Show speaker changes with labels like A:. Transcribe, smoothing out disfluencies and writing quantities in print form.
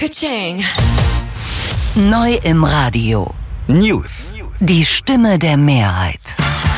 A: Ka-ching.
B: Neu im Radio.
C: News.
B: Die Stimme der Mehrheit.